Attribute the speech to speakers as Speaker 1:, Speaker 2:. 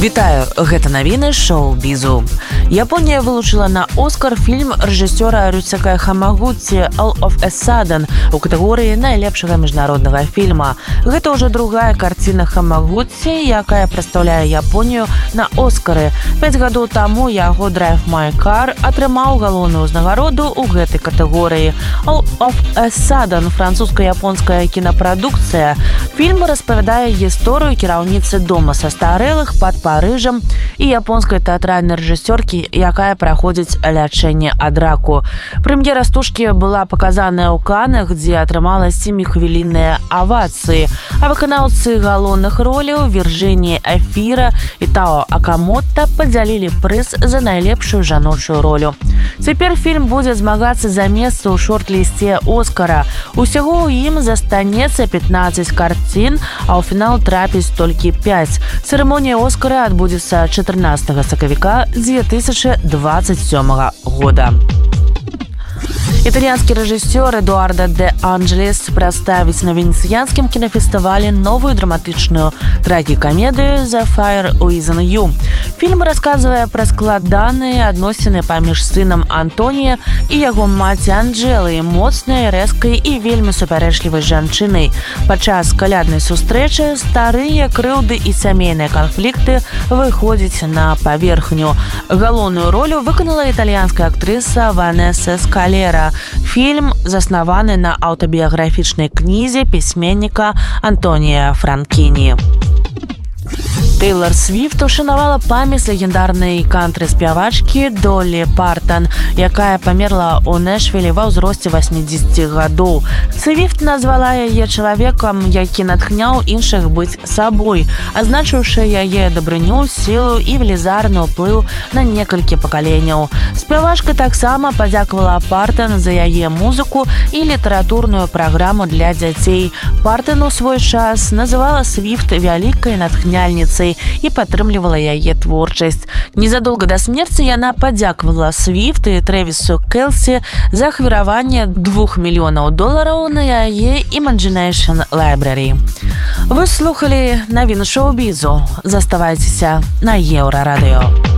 Speaker 1: Вітаю, гэта навіны шоу-бізу. Японія вылучыла на Оскар фільм рэжысёра Рюсака Хамагуці «All of a Sudden» у катэгорыі найлепшага міжнароднага фільма. Гэта ўжо другая карціна Хамагуці, якая прадстаўляе Японію на Оскары. 5 гадоў таму яго «Drive My Car» атрымаў галоўную ўзнагароду ў гэтай катэгорыі. «All of a Sudden» – французска-японская кінапрадукцыя. Фільм распавядае гісторыю кіраўніцы дома састарэлых пад Парыжам і японскай тэатральнай рэжысёркі, якая праходзіць лячэнне ад раку. Прэм'ера стужкі была паказаная ў Канах, дзе атрымала 7-хвілінныя авацыі, а выканаўцы галоўных роляў Вірджынія Эфіра і Тао Акамото падзялілі прыз за найлепшую жаночую ролю. Цяпер фільм будзе змагацца за месца ў шорт-лісце Оскара. Усяго ў ім застанецца 15 карцін, а ў фінал трапіць толькі 5. Цырымонія Оскара адбудзецца 14 сакавіка 2027 года. Італьянскі рэжысёр Эдуардо де Анджелес прадставіць на венецыянскім кінафестывалі новую драматычную трагікамедыю «The Fire Within You». Фільм расказвае пра складаныя адносіны паміж сынам Антонія і яго маці Анджэлай, моцнай, рэзкай і вельмі супярэчлівай жанчынай. Падчас каляднай сустрэчы старыя крыўды і сямейныя канфлікты выходзяць на паверхню. Галоўную ролю выканала італьянская актрыса Ванесса Скалера. Фільм заснаваны на аўтабіяграфічнай кнізе пісьменніка Антонія Франкіні. Тейлор Свіфт ушанавала памяць легендарнай кантры-спявачкі Долі Партон, якая памерла ў Нэшвіле ва ўзросце 80 гадоў. Свіфт назвала яе чалавекам, які натхняў іншых быць сабой, азначыўшы яе дабрыню, сілу і велізарны ўплыў на некалькі пакаленняў. Спявачка таксама падзякавала Партон за яе музыку і літаратурную праграму для дзяцей. Партон у свой час называла Свіфт вялікай натхняльніцай і падтрымлівала яе творчасць. Незадолга да смерці яна падзякавала Свіфт і Трэвісу Келсі за ахвяраванне $2 мільёнаў на яе Imagination Library. Вы слухалі навіны шоу-бізу. Заставайцеся на Еўрарадыё.